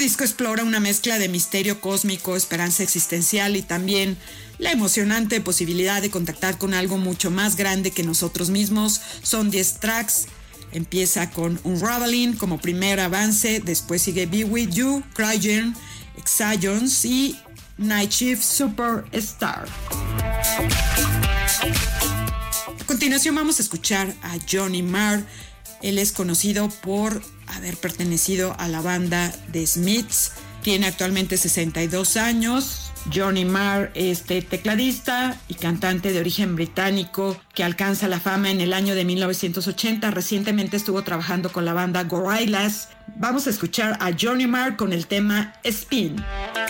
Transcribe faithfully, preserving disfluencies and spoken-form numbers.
disco explora una mezcla de misterio cósmico, esperanza existencial y también la emocionante posibilidad de contactar con algo mucho más grande que nosotros mismos. Son diez tracks. Empieza con Unraveling como primer avance, después sigue Be With You, Crygen, Exagions y Night Shift Superstar. A continuación vamos a escuchar a Johnny Marr. Él es conocido por haber pertenecido a la banda The Smiths. Tiene actualmente sesenta y dos años. Johnny Marr es tecladista y cantante de origen británico que alcanza la fama en el año de mil novecientos ochenta. Recientemente estuvo trabajando con la banda Gorillaz. Vamos a escuchar a Johnny Marr con el tema Spin.